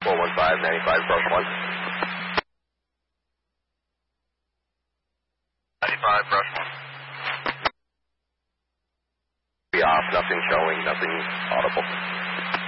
415, 95, approach 1. 95, approach 1. Be off, nothing showing, nothing audible.